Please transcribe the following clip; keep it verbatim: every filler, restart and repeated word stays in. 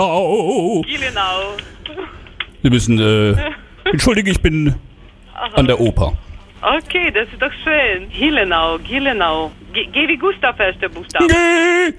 Au. Gielenau. Sie müssen, äh, entschuldige, ich bin Aha. an der Oper. Okay, das ist doch schön. Gielenau, Gielenau. G, G wie Gustav, erster Buchstabe. G.